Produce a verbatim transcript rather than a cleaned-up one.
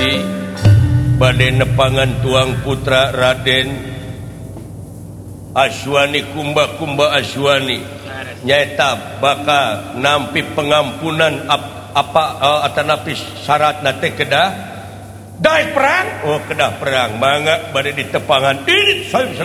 Dewi badai nepangan tuang putra Raden Aswani kumba-kumba Aswani nyaeta bakal nampi pengampunan ap, apa uh, atanapi syarat nate kedah daek perang oh kedah perang mangga badai di tepangan ini